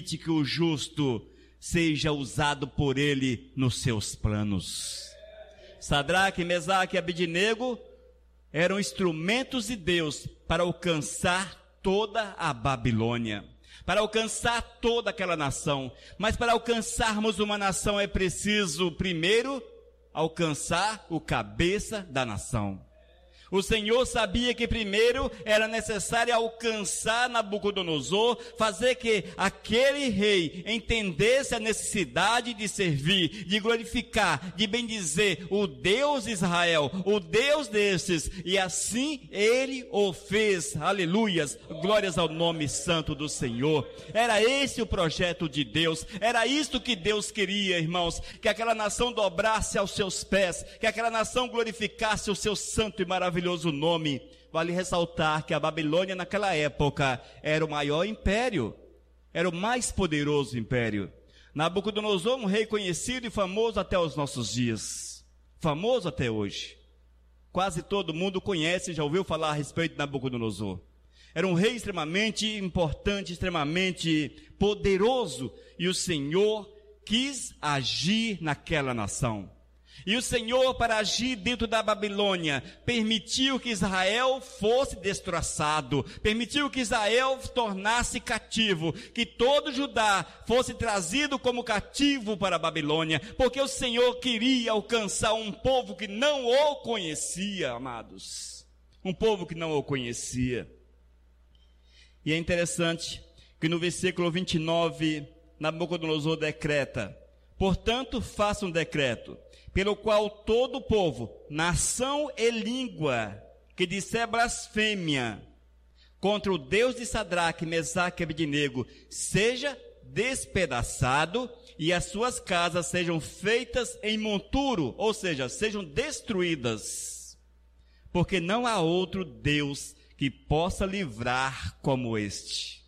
permite que o justo seja usado por ele nos seus planos. Sadraque, Mesaque e Abednego eram instrumentos de Deus para alcançar toda a Babilônia, para alcançar toda aquela nação. Mas para alcançarmos uma nação é preciso, primeiro, alcançar o cabeça da nação. O Senhor sabia que primeiro era necessário alcançar Nabucodonosor, fazer que aquele rei entendesse a necessidade de servir, de glorificar, de bendizer o Deus de Israel, o Deus destes, e assim ele o fez. Aleluias, glórias ao nome santo do Senhor. Era esse o projeto de Deus, era isto que Deus queria, irmãos, que aquela nação dobrasse aos seus pés, que aquela nação glorificasse o seu santo e maravilhoso nome. Vale ressaltar que a Babilônia naquela época era o maior império, era o mais poderoso império. Nabucodonosor, um rei conhecido e famoso até os nossos dias, famoso até hoje. Quase todo mundo conhece, já ouviu falar a respeito de Nabucodonosor. Era um rei extremamente importante, extremamente poderoso, e o Senhor quis agir naquela nação. E o Senhor, para agir dentro da Babilônia, permitiu que Israel fosse destroçado, permitiu que Israel tornasse cativo, que todo Judá fosse trazido como cativo para a Babilônia, porque o Senhor queria alcançar um povo que não o conhecia, amados. Um povo que não o conhecia. E é interessante que no versículo 29, Nabucodonosor decreta: portanto, faça um decreto, pelo qual todo o povo, nação e língua, que disser blasfêmia contra o Deus de Sadraque, Mesaque e Abednego, seja despedaçado, e as suas casas sejam feitas em monturo, ou seja, sejam destruídas, porque não há outro Deus que possa livrar como este.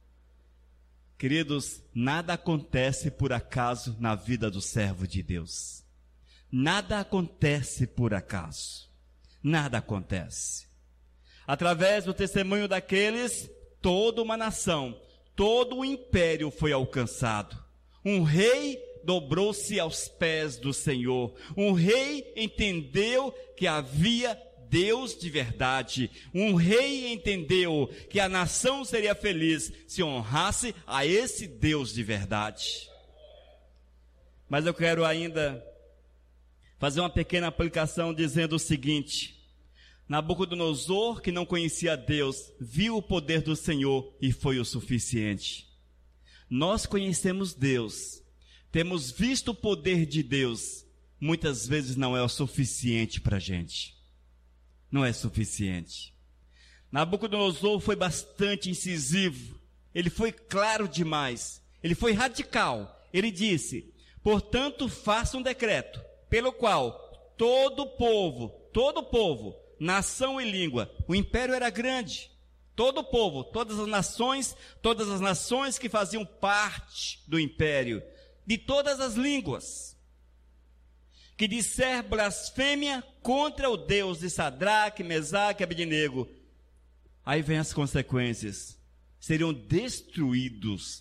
Queridos, nada acontece por acaso na vida do servo de Deus. Nada acontece por acaso. Nada acontece. Através do testemunho daqueles, toda uma nação, todo o império foi alcançado. Um rei dobrou-se aos pés do Senhor. Um rei entendeu que havia Deus de verdade. Um rei entendeu que a nação seria feliz se honrasse a esse Deus de verdade. Mas eu quero ainda fazer uma pequena aplicação dizendo o seguinte: Nabucodonosor, que não conhecia Deus, viu o poder do Senhor e foi o suficiente. Nós conhecemos Deus, temos visto o poder de Deus, muitas vezes não é o suficiente para a gente. Não é suficiente. Nabucodonosor foi bastante incisivo, ele foi claro demais, ele foi radical. Ele disse: portanto, faça um decreto, pelo qual todo o povo, nação e língua, o império era grande, todo o povo, todas as nações que faziam parte do império, de todas as línguas, que disser blasfêmia contra o Deus de Sadraque, Mesaque e Abednego, aí vem as consequências, seriam destruídos.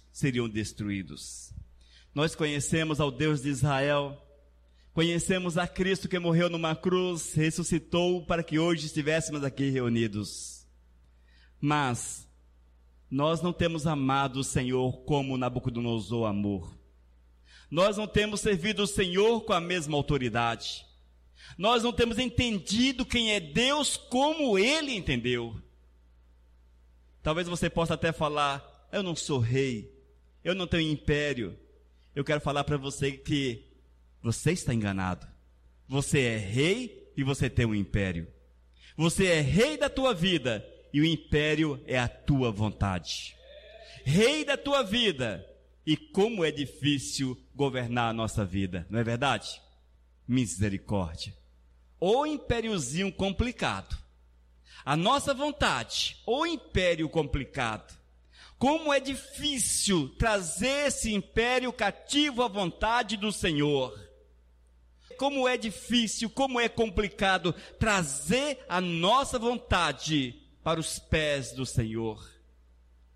Nós conhecemos ao Deus de Israel, conhecemos a Cristo que morreu numa cruz, ressuscitou para que hoje estivéssemos aqui reunidos. Mas nós não temos amado o Senhor como Nabucodonosor amou. Nós não temos servido o Senhor com a mesma autoridade. Nós não temos entendido quem é Deus como Ele entendeu. Talvez você possa até falar: eu não sou rei, eu não tenho império. Eu quero falar para você que você está enganado. Você é rei e você tem um império. Você é rei da tua vida e o império é a tua vontade. Rei da tua vida. E como é difícil governar a nossa vida, não é verdade? Misericórdia. O impériozinho complicado. A nossa vontade, o império complicado. Como é difícil trazer esse império cativo à vontade do Senhor. Como é difícil, como é complicado trazer a nossa vontade para os pés do Senhor.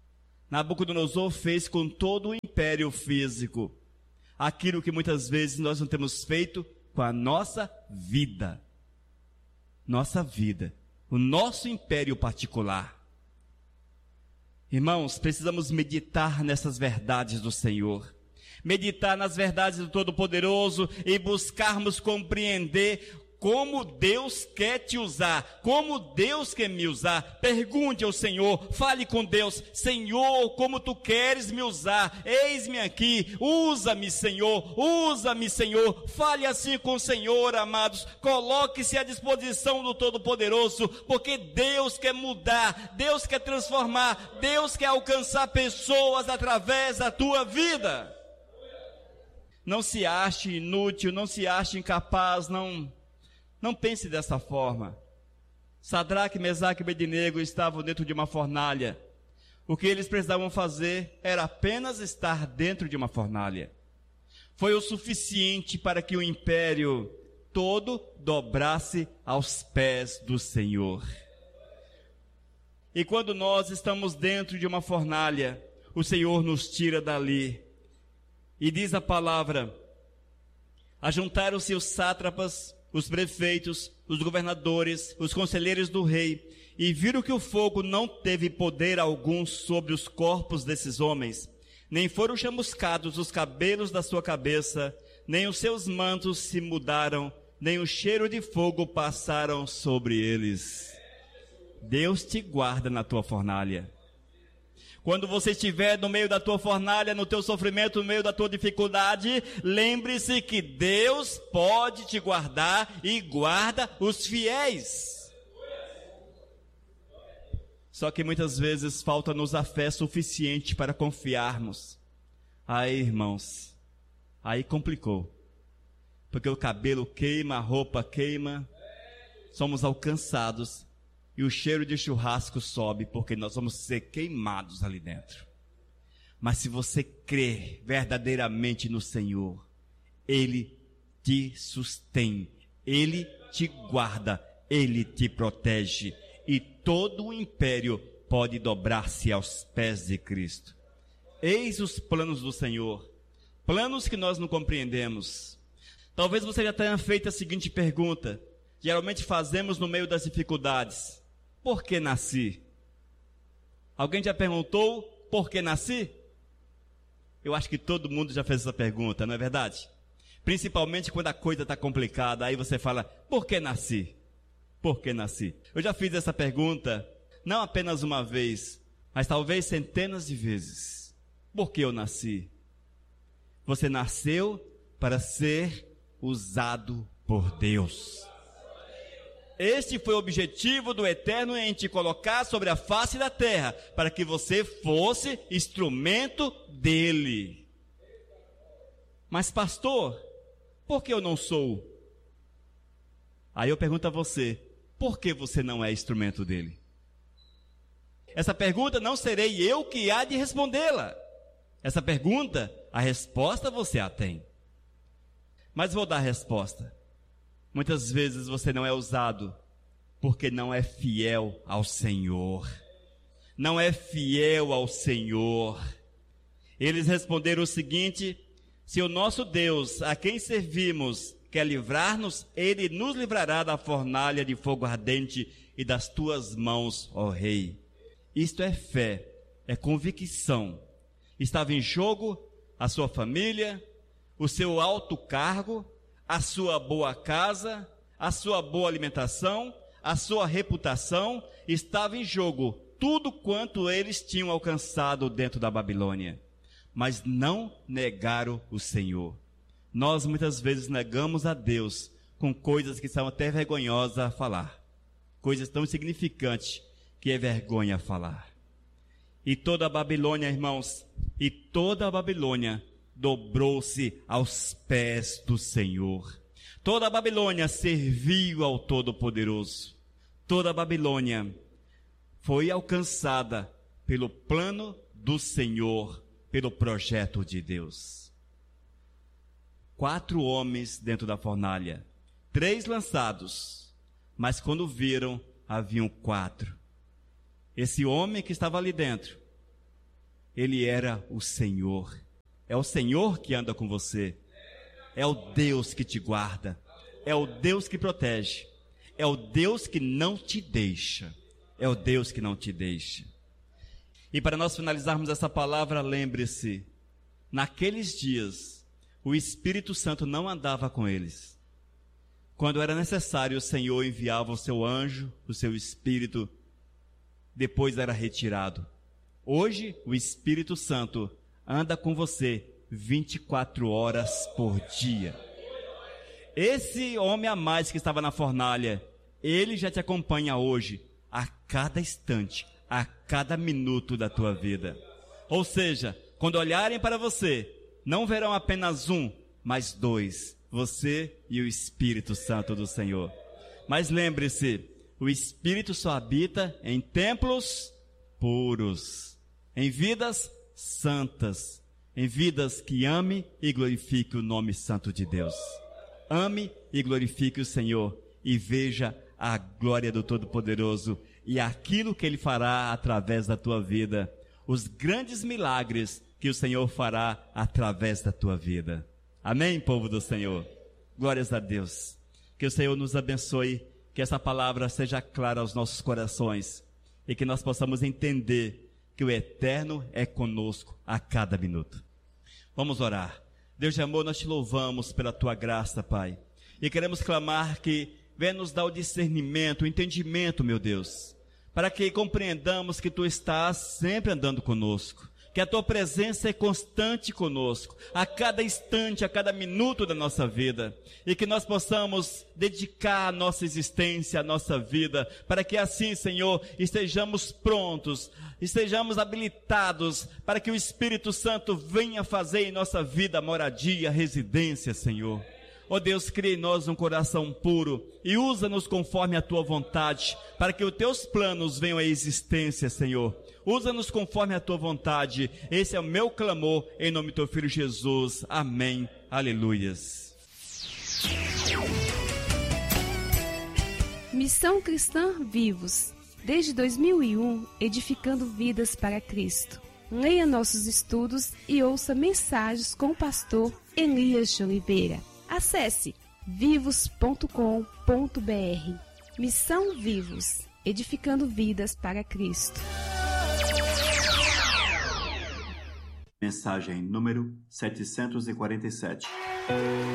Nabucodonosor fez com todo o império físico aquilo que muitas vezes nós não temos feito com a nossa vida. Nossa vida, o nosso império particular. Irmãos, precisamos meditar nessas verdades do Senhor, meditar nas verdades do Todo-Poderoso e buscarmos compreender como Deus quer te usar, como Deus quer me usar. Pergunte ao Senhor, fale com Deus: Senhor, como tu queres me usar? Eis-me aqui, usa-me, Senhor, usa-me, Senhor. Fale assim com o Senhor, amados, coloque-se à disposição do Todo-Poderoso, porque Deus quer mudar, Deus quer transformar, Deus quer alcançar pessoas através da tua vida. Não se ache inútil, não se ache incapaz, não pense dessa forma. Sadraque, Mesaque e Abednego estavam dentro de uma fornalha. O que eles precisavam fazer era apenas estar dentro de uma fornalha. Foi o suficiente para que o império todo dobrasse aos pés do Senhor. E quando nós estamos dentro de uma fornalha, o Senhor nos tira dali. E diz a palavra: ajuntaram-se os sátrapas, os prefeitos, os governadores, os conselheiros do rei, e viram que o fogo não teve poder algum sobre os corpos desses homens, nem foram chamuscados os cabelos da sua cabeça, nem os seus mantos se mudaram, nem o cheiro de fogo passaram sobre eles. Deus te guarda na tua fornalha. Quando você estiver no meio da tua fornalha, no teu sofrimento, no meio da tua dificuldade, lembre-se que Deus pode te guardar e guarda os fiéis. Só que muitas vezes falta-nos a fé suficiente para confiarmos. Aí, irmãos, aí complicou. Porque o cabelo queima, a roupa queima, somos alcançados. E o cheiro de churrasco sobe, porque nós vamos ser queimados ali dentro. Mas se você crer verdadeiramente no Senhor, Ele te sustém, Ele te guarda, Ele te protege. E todo o império pode dobrar-se aos pés de Cristo. Eis os planos do Senhor, planos que nós não compreendemos. Talvez você já tenha feito a seguinte pergunta, geralmente fazemos no meio das dificuldades: por que nasci? Alguém já perguntou por que nasci? Eu acho que todo mundo já fez essa pergunta, não é verdade? Principalmente quando a coisa está complicada, aí você fala: por que nasci? Por que nasci? Eu já fiz essa pergunta, não apenas uma vez, mas talvez centenas de vezes. Por que eu nasci? Você nasceu para ser usado por Deus. Este foi o objetivo do Eterno em te colocar sobre a face da terra, para que você fosse instrumento dele. Mas pastor, por que eu não sou? Aí eu pergunto a você: por que você não é instrumento dele? Essa pergunta não serei eu que há de respondê-la. Essa pergunta, a resposta você a tem. Mas vou dar a resposta. Muitas vezes você não é usado porque não é fiel ao Senhor. Não é fiel ao Senhor. Eles responderam o seguinte: se o nosso Deus, a quem servimos, quer livrar-nos, Ele nos livrará da fornalha de fogo ardente e das tuas mãos, ó Rei. Isto é fé, é convicção. Estava em jogo a sua família, o seu alto cargo, a sua boa casa, a sua boa alimentação, a sua reputação. Estava em jogo tudo quanto eles tinham alcançado dentro da Babilônia. Mas não negaram o Senhor. Nós muitas vezes negamos a Deus com coisas que são até vergonhosas a falar. Coisas tão insignificantes que é vergonha falar. E toda a Babilônia, irmãos, e toda a Babilônia dobrou-se aos pés do Senhor. Toda a Babilônia serviu ao Todo-Poderoso. Toda a Babilônia foi alcançada pelo plano do Senhor, pelo projeto de Deus. 4 homens dentro da fornalha, 3 lançados, mas quando viram, haviam 4. Esse homem que estava ali dentro ele era o Senhor. É o Senhor que anda com você. É o Deus que te guarda. É o Deus que protege. É o Deus que não te deixa. É o Deus que não te deixa. E para nós finalizarmos essa palavra, lembre-se, naqueles dias, o Espírito Santo não andava com eles. Quando era necessário, o Senhor enviava o seu anjo, o seu Espírito, depois era retirado. Hoje, o Espírito Santo anda com você 24 horas por dia. Esse homem a mais que estava na fornalha, ele já te acompanha hoje, a cada instante, a cada minuto da tua vida. Ou seja, quando olharem para você, não verão apenas um, mas dois, você e o Espírito Santo do Senhor. Mas lembre-se, o Espírito só habita em templos puros, em vidas santas, em vidas que ame e glorifique o nome santo de Deus. Ame e glorifique o Senhor e veja a glória do Todo-Poderoso e aquilo que Ele fará através da tua vida, os grandes milagres que o Senhor fará através da tua vida. Amém, povo do Senhor? Glórias a Deus. Que o Senhor nos abençoe, que essa palavra seja clara aos nossos corações e que nós possamos entender que o Eterno é conosco a cada minuto. Vamos orar. Deus de amor, nós te louvamos pela tua graça, Pai, e queremos clamar que venha nos dar o discernimento, o entendimento, meu Deus, para que compreendamos que tu estás sempre andando conosco, que a tua presença é constante conosco, a cada instante, a cada minuto da nossa vida, e que nós possamos dedicar a nossa existência, a nossa vida, para que assim, Senhor, estejamos prontos, estejamos habilitados, para que o Espírito Santo venha fazer em nossa vida moradia, residência, Senhor. Ó Deus, cria em nós um coração puro e usa-nos conforme a tua vontade, para que os teus planos venham à existência, Senhor. Usa-nos conforme a tua vontade. Esse é o meu clamor, em nome do teu Filho Jesus. Amém. Aleluias. Missão Cristã Vivos. Desde 2001, edificando vidas para Cristo. Leia nossos estudos e ouça mensagens com o pastor Elias de Oliveira. Acesse vivos.com.br. Missão Vivos, edificando vidas para Cristo. Mensagem número 747.